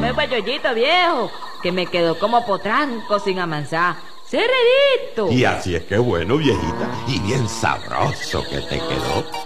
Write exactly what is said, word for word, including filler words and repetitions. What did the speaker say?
come guayollito, viejo, que me quedó como potranco sin amansar. ¡Cerredito! Y así es que bueno, viejita, y bien sabroso que te quedó.